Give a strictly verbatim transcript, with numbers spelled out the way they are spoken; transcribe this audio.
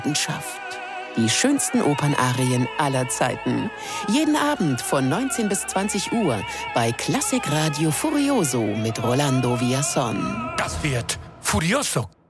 Leidenschaft. Die schönsten Opernarien aller Zeiten. Jeden Abend von neunzehn bis zwanzig Uhr bei Klassikradio Furioso mit Rolando Villazón. Das wird Furioso.